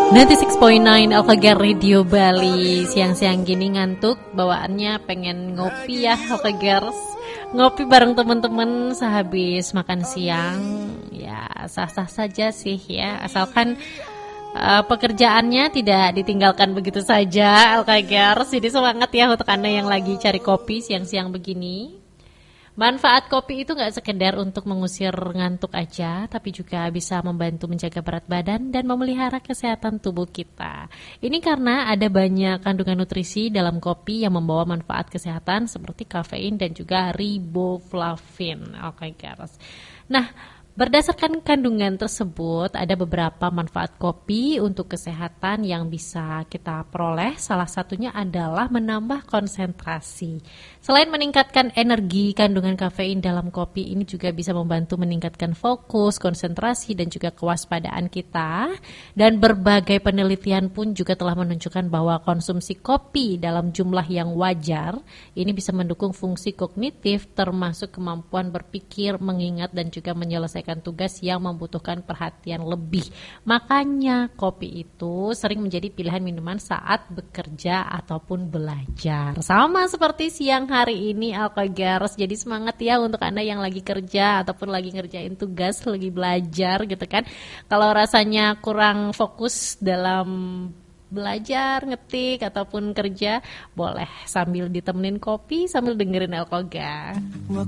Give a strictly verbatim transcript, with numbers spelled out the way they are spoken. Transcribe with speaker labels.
Speaker 1: sembilan puluh enam koma sembilan Alfagar Radio Bali. Siang-siang gini ngantuk, bawaannya pengen ngopi ya Alfagars. Ngopi bareng teman-teman sehabis makan siang. Ya sah-sah saja sih ya, asalkan uh, pekerjaannya tidak ditinggalkan begitu saja Alfagars. Jadi semangat ya untuk Anda yang lagi cari kopi siang-siang begini. Manfaat kopi itu gak sekedar untuk mengusir ngantuk aja, tapi juga bisa membantu menjaga berat badan dan memelihara kesehatan tubuh kita. Ini karena ada banyak kandungan nutrisi dalam kopi yang membawa manfaat kesehatan seperti kafein dan juga riboflavin. Oke guys. Nah, berdasarkan kandungan tersebut, ada beberapa manfaat kopi untuk kesehatan yang bisa kita peroleh. Salah satunya adalah menambah konsentrasi. Selain meningkatkan energi, kandungan kafein dalam kopi ini juga bisa membantu meningkatkan fokus, konsentrasi, dan juga kewaspadaan kita. Dan berbagai penelitian pun juga telah menunjukkan bahwa konsumsi kopi dalam jumlah yang wajar ini bisa mendukung fungsi kognitif, termasuk kemampuan berpikir, mengingat, dan juga menyelesaikan tugas yang membutuhkan perhatian lebih. Makanya kopi itu sering menjadi pilihan minuman saat bekerja ataupun belajar. Sama seperti siang hari ini Alfagars. Jadi semangat ya untuk Anda yang lagi kerja ataupun lagi ngerjain tugas, lagi belajar gitu kan. Kalau rasanya kurang fokus dalam belajar, ngetik ataupun kerja, boleh sambil ditemenin kopi sambil dengerin Alfagars.